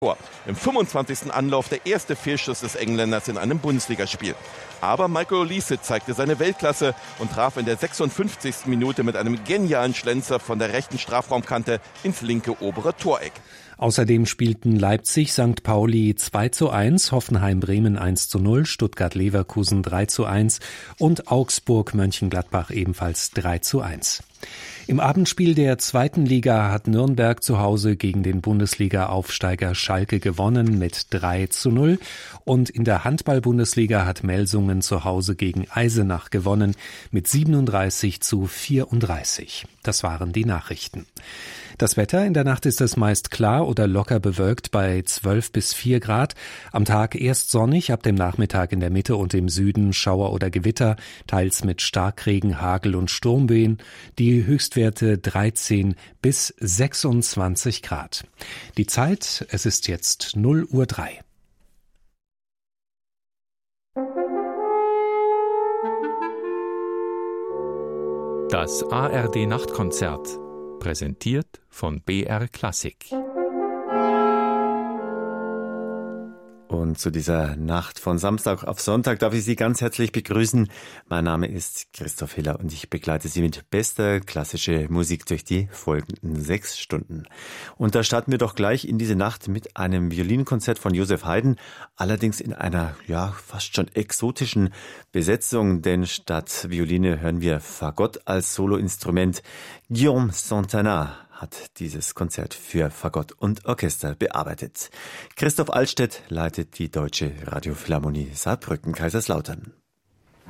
Tor. Im 25. Anlauf der erste Fehlschuss des Engländers in einem Bundesligaspiel. Aber Michael Olise zeigte seine Weltklasse und traf in der 56. Minute mit einem genialen Schlenzer von der rechten Strafraumkante ins linke obere Toreck. Außerdem spielten Leipzig St. Pauli 2:1, Hoffenheim-Bremen 1:0, Stuttgart-Leverkusen 3:1 und Augsburg-Mönchengladbach ebenfalls 3:1. Im Abendspiel der zweiten Liga hat Nürnberg zu Hause gegen den Bundesliga-Aufsteiger Schalke gewonnen mit 3:0 und in der Handball-Bundesliga hat Melsungen zu Hause gegen Eisenach gewonnen mit 37:34. Das waren die Nachrichten. Das Wetter: in der Nacht ist es meist klar oder locker bewölkt bei 12 bis 4 Grad. Am Tag erst sonnig, ab dem Nachmittag in der Mitte und im Süden Schauer oder Gewitter, teils mit Starkregen, Hagel und Sturmwehen. Die Höchstwerte 13 bis 26 Grad. Die Zeit: es ist jetzt 0:03 Uhr. Das ARD-Nachtkonzert, präsentiert von BR Klassik. Und zu dieser Nacht von Samstag auf Sonntag darf ich Sie ganz herzlich begrüßen. Mein Name ist Christoph Hiller und ich begleite Sie mit bester klassischer Musik durch die folgenden 6 Stunden. Und da starten wir doch gleich in diese Nacht mit einem Violinkonzert von Joseph Haydn, allerdings in einer, fast schon exotischen Besetzung, denn statt Violine hören wir Fagott als Soloinstrument. Guillaume Santana hat dieses Konzert für Fagott und Orchester bearbeitet. Christoph Altstedt leitet die Deutsche Radiophilharmonie Saarbrücken-Kaiserslautern.